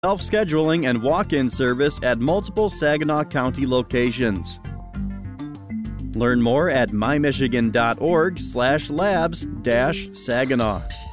self-scheduling and walk-in service at multiple Saginaw County locations. Learn more at mymichigan.org/labs-Saginaw.